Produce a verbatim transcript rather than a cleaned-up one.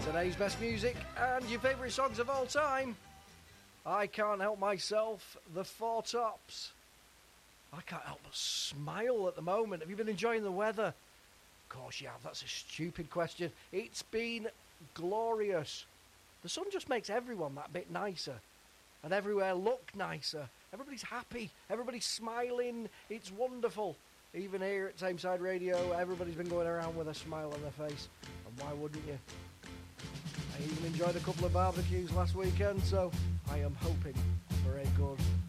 Today's best music and your favourite songs of all time. I Can't Help Myself, The Four Tops. I can't help but smile at the moment. Have you been enjoying the weather? Of course you have. That's a stupid question. It's been glorious. The sun just makes everyone that bit nicer. And everywhere look nicer. Everybody's happy. Everybody's smiling. It's wonderful. Even here at Tameside Radio, everybody's been going around with a smile on their face. And why wouldn't you? I even enjoyed a couple of barbecues last weekend, so I am hoping for a good